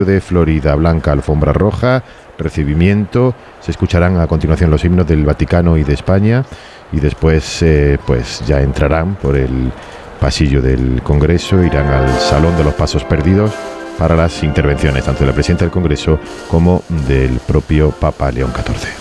de Florida Blanca, alfombra roja, recibimiento. Se escucharán a continuación los himnos del Vaticano y de España, y después pues ya entrarán por el pasillo del Congreso, irán al Salón de los Pasos Perdidos para las intervenciones tanto de la presidenta del Congreso como del propio Papa León XIV.